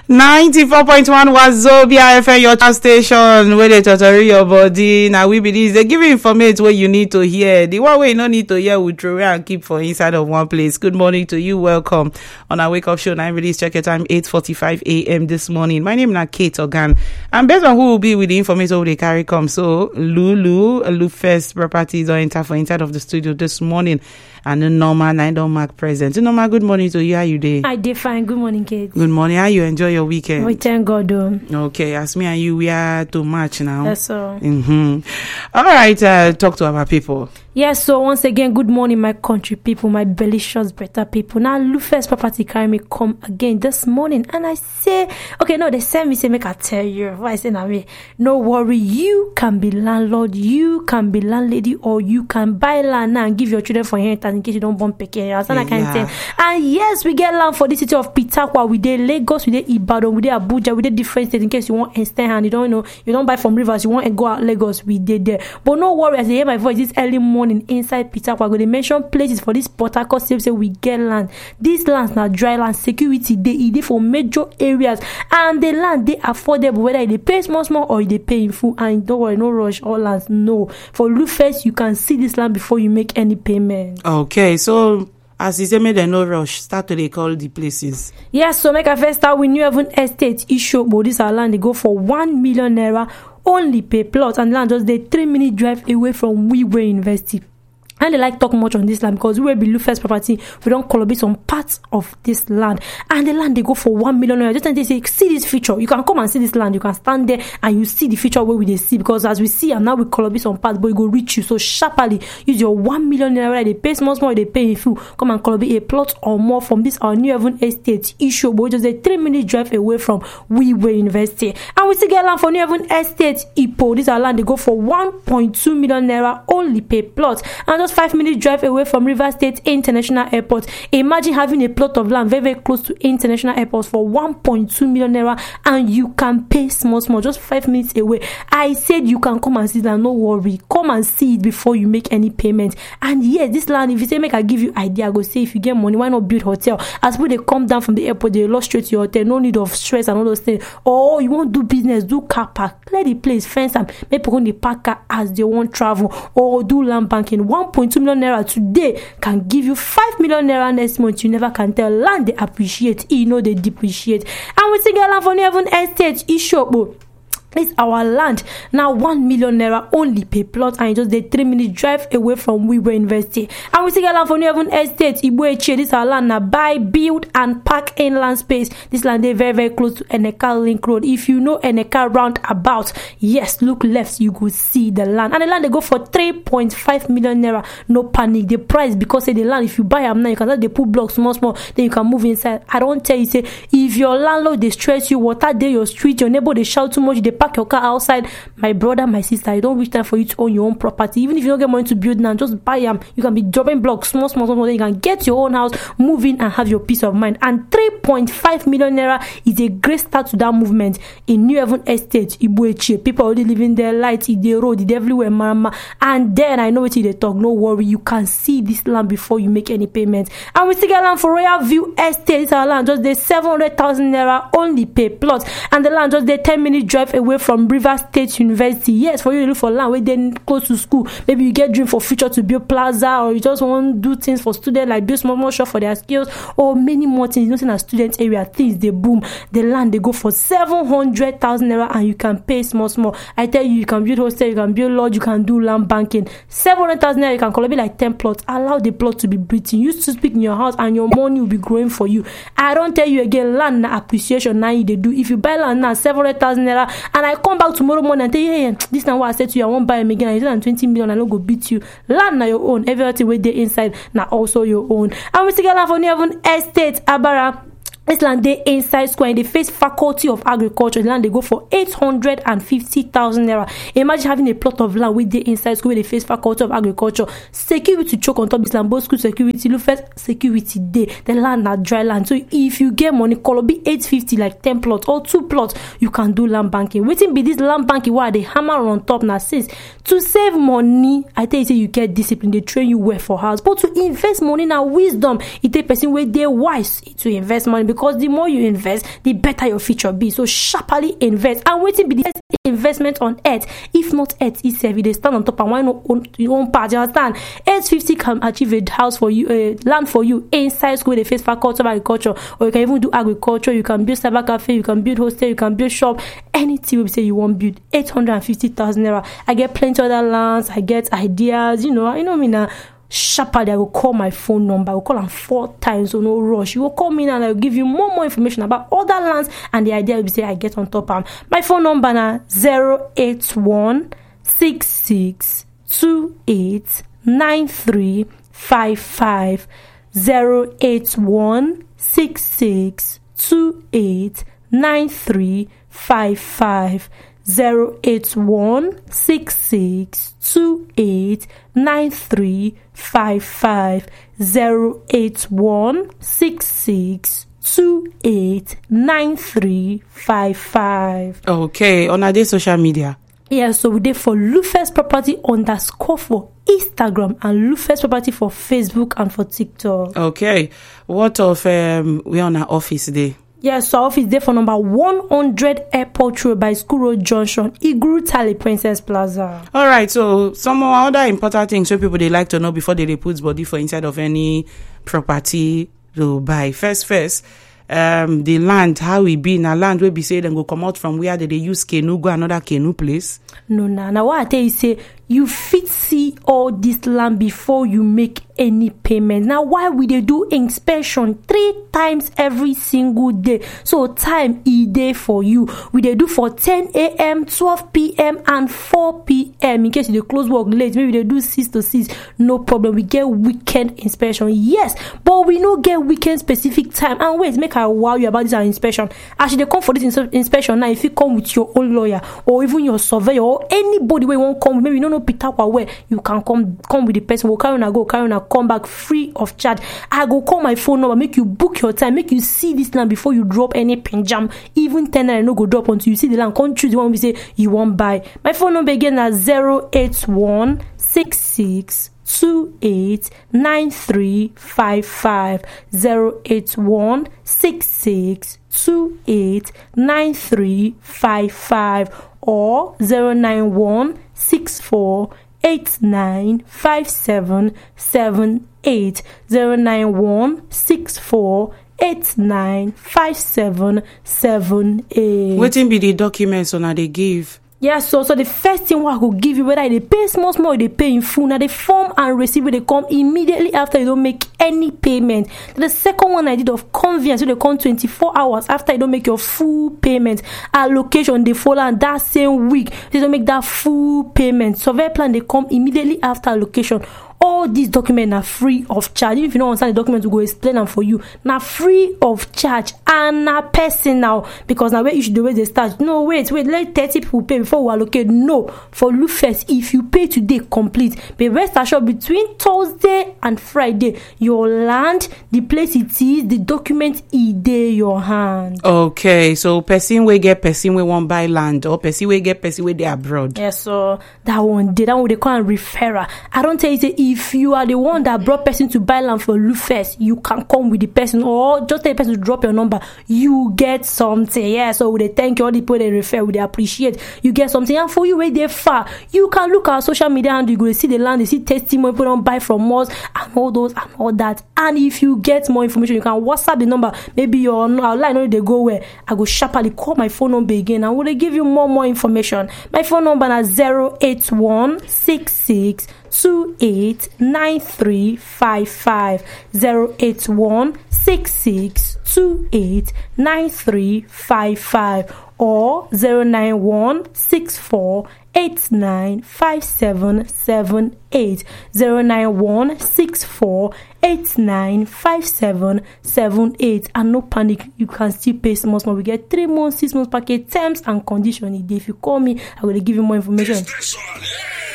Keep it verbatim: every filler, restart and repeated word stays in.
ninety-four point one Wazobia F M, your chat station, where they tutorial your body. Now we believe they give you information what you need to hear. The one way you don't need to hear, we throw and keep for inside of one place. Good morning to you. Welcome on our wake up show. Nine release. Check your time, eight forty-five a.m. this morning. My name is Kate Ogan. And based on who will be with the information they carry come. So Lulu, Lulu First Properties or enter for inside of the studio this morning. And the normal nine don't mark present. Normal, good morning to you. How you day? I did fine. Good morning, Kate. Good morning. How you enjoy your weekend? We thank God, though. Okay, as me and you, we are too much now. That's all. Mm-hmm. All right, uh, talk to our people. Yes, so once again, good morning, my country people, my delicious, better people. Now, Lufes Property carry me come again this morning, and I say, okay, no, they send me, say, make I tell you. What I say now, me, no worry, you can be landlord, you can be landlady, or you can buy land now and give your children for inheritance in case you don't want pecking house, and I can tell. And yes, we get land for the city of Pitakwa, we did Lagos, we did Ibadan, we did Abuja, we did different states in case you want extend hand, you don't know, you don't buy from rivers, you want to go out Lagos, we did there. But no worry, as I hear my voice this early morning. Inside Pitakwa, we mention places for this Port Harcourt say we get land. These lands now dry land security they they for major areas, and the land they affordable whether they pay small small or they pay in full. And don't worry, no rush all lands. No, for Lufes you can see this land before you make any payment. Okay, so as you say, make them no rush. Start to they call the places. Yes, so make a first start with New Haven Estate issue. But this our land they go for one million naira. Only pay plot, and land just the three minute drive away from Weeway University. And they like talk much on this land because we will be Lufes Property. We don't collaborate some parts of this land, and the land they go for one million naira. Just and they say, see this feature. You can come and see this land. You can stand there and you see the feature where we they see, because as we see and now we collaborate some parts, but it go reach you. So sharply use your one million naira. They pay small small. They pay in full. Come and collaborate a plot or more from this our New Haven Estate issue, but just a three minute drive away from Weeway University. And we still get land for New Haven Estate Ipo. This our land they go for one point two million naira. Only pay plot, and just five minute drive away from River State International Airport. Imagine having a plot of land very very close to International Airport for one point two million naira, and you can pay small small just five minutes away. I said you can come and see that. No worry, come and see it before you make any payment. And yes, this land, if you say make I give you idea, I go say if you get money, why not build hotel? As people they come down from the airport, they lost straight to your hotel. No need of stress and all those things. Or you want to do business, do car park, clear the place, fence and maybe go the park car as they want travel, or do land banking. one point two million naira today can give you five million naira next month. You never can tell. Land they appreciate, you know they depreciate. And we still get land for New Haven Estate issue. It's our land now. One million naira only pay plot, and just the three minute drive away from Weeway University. And we still get land for New Haven Estate Ibueche. This our land now. Buy, build, and park inland space. This land they very very close to Eneka Link Road. If you know Eneka roundabout, yes, look left, you could see the land. And the land they go for three point five million naira. No panic. The price because say the land if you buy them now, you can start they put blocks small small. Then you can move inside. I don't tell you say if your landlord they stress you, water day your street, your neighbor they shout too much, they park your car outside. My brother, my sister, you don't reach time for you to own your own property. Even if you don't get money to build now, just buy them. You can be dropping blocks, small, small, small. Then you can get your own house, move in, and have your peace of mind. And three point five million naira is a great start to that movement in New Haven Estate, Ibueche. People already living there, lights, the road, it everywhere, marama. And then I know what they talk. No worry, you can see this land before you make any payment. And we still get land for Royal View Estate. This our land just the seven hundred thousand naira only pay plot, and the land just the ten minute drive away from River State University. Yes, for you to look for land where they close to school. Maybe you get dream for future to build plaza, or you just want to do things for students like build small more shop for their skills, or many more things. You know, in a student area, things they boom. The land they go for seven hundred thousand naira, and you can pay small small. I tell you, you can build hostel, you can build lodge, you can do land banking. Seven hundred thousand naira, you can call it like ten plots. Allow the plot to be breathing. You to speak in your house, and your money will be growing for you. I don't tell you again, land na appreciation now they do. If you buy land now seven hundred thousand naira, and I come back tomorrow morning and tell you, hey, this now what I said to you, I won't buy them again. I said twenty million, I don't go beat you. Land na your own. Everything with the inside now also your own. And we still get land for New Haven Estate Abara. This land they inside square in the face Faculty of Agriculture. The land they go for eight hundred and fifty thousand naira. Imagine having a plot of land with the inside school with the face Faculty of Agriculture. Security choke on top this land. Both school security, look first security day. The land na dry land. So if you get money, call up be eight fifty like ten plots or two plots. You can do land banking. Waiting be this land banking why they hammer on top now since to save money. I tell you say you get discipline. They train you well for house, but to invest money now wisdom. It take person where they wise to invest money because because the more you invest, the better your future be. So sharply invest. And waiting be the best investment on earth. If not earth itself, if they stand on top and why not own your own part? You understand? eight fifty can achieve a house for you, uh, land for you inside school. They face faculty of agriculture, or you can even do agriculture. You can build cyber cafe, you can build hostel, you can build shop. Anything we say you want build. eight hundred fifty thousand naira. I get plenty of other lands. I get ideas. You know, you know me now. Sharply, I will call my phone number. I will call them four times, so no rush. You will call me and I will give you more more information about other lands, and the idea will be say I get on top of my phone number now zero eight one six six two eight nine three five five zero eight one six six two eight nine three five five zero eight one six six two eight nine three five five zero eight one six six two eight nine three five five. Okay, on our day social media. Yeah, so we did for Lufes Property underscore for Instagram and Lufes Property for Facebook and for TikTok. Okay, what of um we on our office day? Yes, so office there for number one hundred Airport Road by School Road Junction, Iguru Tali Princess Plaza. All right, so some other important things so people they like to know before they, they put body for inside of any property to buy. First, first, um, the land, how we be na land where be say them go come out from where they, they use canoe go another canoe place. No, nah. Now what I tell you say you fit see all this land before you make any payment. Now why we they do inspection three times every single day? So time e day for you. We they do for ten a.m., twelve p.m. and four p.m. in case you they close work late. Maybe they do six to six. No problem. We get weekend inspection. Yes, but we no get weekend specific time. And wait, make I wow you about this inspection. Actually, they come for this ins- inspection now. If you come with your own lawyer or even your surveyor or anybody where won't come, maybe you don't know Peter where you can come come with the person. We'll carry on and go, carry on and come back free of charge. I go call my phone number, make you book your time, make you see this land before you drop any pen jam. Even ten I no go drop until you see the land. Can't choose the one we say you won't buy. My phone number again is zero eight one six six two eight nine three five five zero eight one six six two eight nine three five five or zero nine one six four eight nine five seven seven eight zero nine one six four eight nine five seven seven eight. Waiting be the documents on they give. Yeah, so so the first thing what I could give you, whether they pay small small or they pay in full, now the form and receipt they come immediately after you don't make any payment. The second one I did of convenience, so they come twenty-four hours after you don't make your full payment. Allocation they follow and that same week they don't make that full payment. Survey plan they come immediately after allocation. All these documents are free of charge. Even if you don't understand the document, we go explain them for you. Now free of charge and now personal because now where you should do where they start. No, wait, wait, let thirty people pay before we allocate. No, for Lufes, if you pay today, complete. But rest assured, between Thursday and Friday, your land, the place it is, the document is there your hand. Okay, so person we get person we won't buy land or person we get person we they abroad. Yes, so that one, they that one they call a referrer. I don't tell you say if you are the one that brought person to buy land for Lufes, you can come with the person or just tell the person to drop your number. You get something. Yeah, so they thank you all the people they refer, we they appreciate. You get something, and for you where they far, you can look at our social media and you go see the land, they see testimony, people don't buy from us and all those and all that. And if you get more information, you can WhatsApp the number. Maybe your line only they go where I go sharply call my phone number again and will they give you more more information. My phone number is zero eight one six six two eight nine three five five zero eight one six six two eight nine three five five or zero nine one six four eight nine five seven seven eight zero nine one six four eight nine five seven seven eight. And no panic, you can still pay small small. We get three months, six months package, terms and conditions. If you call me, I will give you more information.